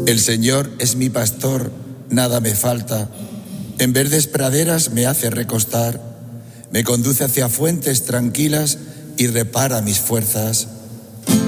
El Señor es mi pastor, nada me falta. En verdes praderas me hace recostar. Me conduce hacia fuentes tranquilas y repara mis fuerzas.